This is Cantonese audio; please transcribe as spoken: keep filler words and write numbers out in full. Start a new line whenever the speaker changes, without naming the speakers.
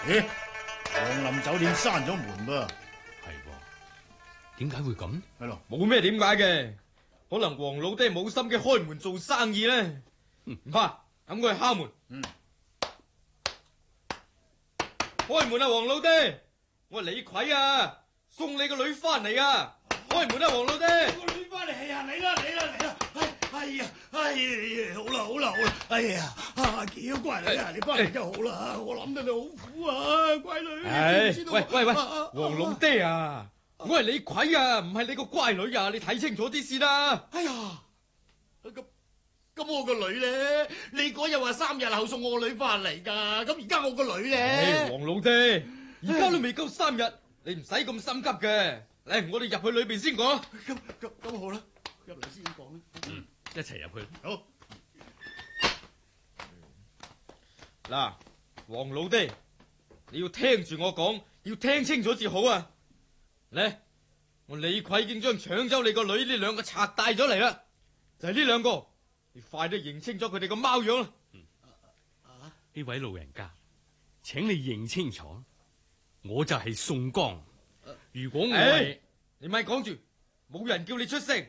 咦，皇林酒店閂咗門噃？
係喎，點解會咁？
係咯，
冇咩點解嘅，可能黃老爹冇心機開門做生意咧。唔怕，咁佢去敲門。
嗯，
開門啊，黃老爹！我係李逵啊，送你個女翻嚟啊！開門啊，黃老爹！
個女翻嚟係啊，嚟啦嚟啦嚟啦！哎呀，哎呀，好啦好啦好啦！哎呀，啊幾好乖女啊，你翻嚟真係好啦！我諗到你好苦啊，乖女。
唉，
你知唔知道
喂喂喂，
啊
黃老爹啊，我係李逵啊，唔係你個乖女啊，你睇清楚啲先啦。
哎呀，咁咁我個女咧，你嗰日話三日後送我個女翻嚟噶，咁而家我個女咧，
唉，黃老爹，而家都未夠三日，你唔使咁心急嘅。嚟，我哋入去裏邊先講。
咁咁咁好啦，入嚟先講啦。
嗯，一齊入去。
好。
嗱，黃老爹，你要聽住我講，要聽清楚至好啊！嚟，我李逵已經將搶走你個女呢兩個賊帶咗嚟啦，就係呢兩個，你快啲認清楚佢哋個貓樣啦！
呢位老人家，請你認清楚，我就係宋江。如果我係，
你咪講住，冇人叫你出聲，